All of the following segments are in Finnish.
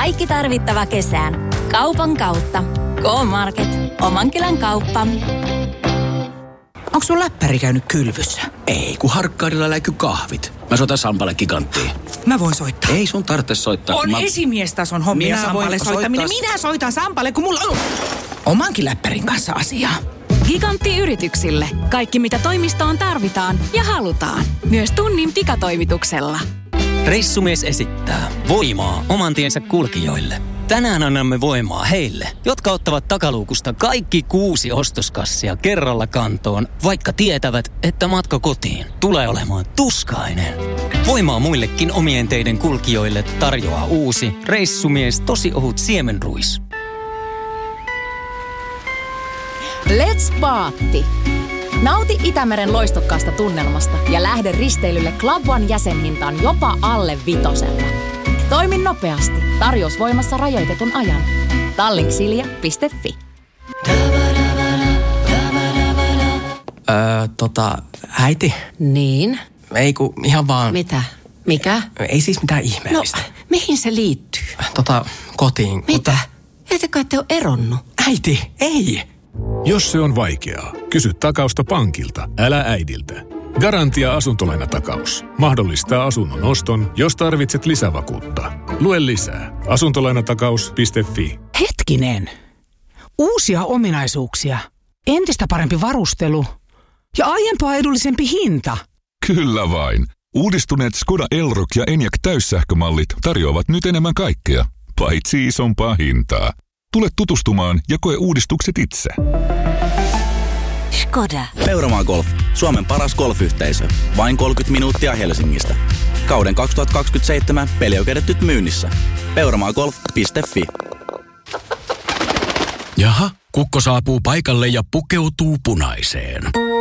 Kaikki tarvittava kesään. Kaupan kautta. K-Market. Oman kylän kauppa. Onko sun läppäri käynyt kylvyssä? Ei, kun Harkkaudella läiky kahvit. Mä soitan Sampalle Giganttiin. Mä voin soittaa. Ei sun tarvitse soittaa. On esimiestason hommia Sampalle soittaminen. Minä soitan Sampalle, kun mulla on omankin läppärin kanssa asiaa. Gigantti yrityksille. Kaikki mitä toimistoon tarvitaan ja halutaan. Myös tunnin pikatoimituksella. Reissumies esittää voimaa oman tiensä kulkijoille. Tänään annamme voimaa heille, jotka ottavat takaluukusta kaikki 6 ostoskassia kerralla kantoon, vaikka tietävät, että matka kotiin tulee olemaan tuskainen. Voimaa muillekin omien teiden kulkijoille tarjoaa uusi Reissumies tosi ohut siemenruis. Let's Paatti! Nauti Itämeren loistokkaasta tunnelmasta ja lähde risteilylle Club One -jäsenhintaan jopa alle 5. Toimi nopeasti. Tarjous voimassa rajoitetun ajan. Tallinksilja.fi. Äiti? Niin? Ei kun ihan vaan... Mitä? Mikä? Ei siis mitään ihmeellistä. No, mihin se liittyy? Kotiin. Mitä? Ette kai te ole eronnut? Äiti, ei! Jos se on vaikeaa, kysy takausta pankilta, älä äidiltä. Garantia asuntolainatakaus mahdollistaa asunnon oston, jos tarvitset lisävakuutta. Lue lisää asuntolainatakaus.fi. Hetkinen! Uusia ominaisuuksia, entistä parempi varustelu ja aiempaa edullisempi hinta. Kyllä vain. Uudistuneet Skoda Elroq ja Enyaq täyssähkömallit tarjoavat nyt enemmän kaikkea, paitsi isompaa hintaa. Tule tutustumaan ja koe uudistukset itse. Skoda. Peuramaa Golf. Suomen paras golfyhteisö. Vain 30 minuuttia Helsingistä. Kauden 2027 pelioikeudet nyt myynnissä. Peuramagolf.fi. Jaha, kukko saapuu paikalle ja pukeutuu punaiseen.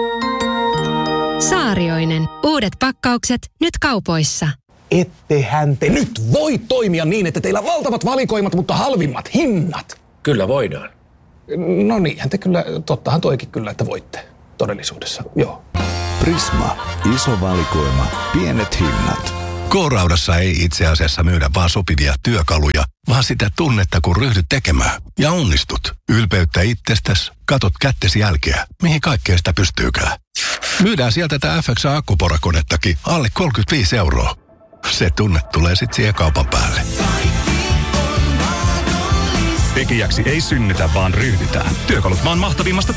Saarioinen. Uudet pakkaukset nyt kaupoissa. Ettehän te nyt voi toimia niin, että teillä on valtavat valikoimat, mutta halvimmat hinnat. Kyllä voidaan. No niinhän te kyllä, tottahan toikin kyllä, että voitte todellisuudessa, joo. Prisma. Iso valikoima. Pienet hinnat. K-Raudassa ei itse asiassa myydä vaan sopivia työkaluja, vaan sitä tunnetta, kun ryhdyt tekemään. Ja onnistut. Ylpeyttä itsestäsi, katot kättesi jälkeä, mihin kaikkea sitä pystyykään. Myydään sieltä tätä FX-akkuporakonettakin alle 35 €. Se tunne tulee sit siihen kaupan päälle. Tekijäksi ei synnytä, vaan ryhdytään. Työkalut maan mahtavimmasta